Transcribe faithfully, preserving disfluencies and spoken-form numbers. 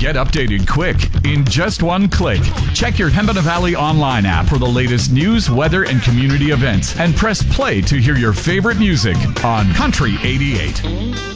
Get updated quick in just one click. Check your Pembina Valley online app for the latest news, weather, and community events, and press play to hear your favorite music on Country eighty-eight.